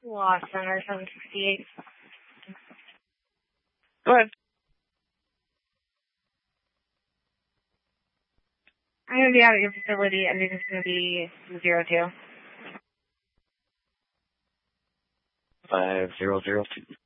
Lost Center 768. Go ahead. I'm going to be out at your facility. Ending is going to be 02. 5002.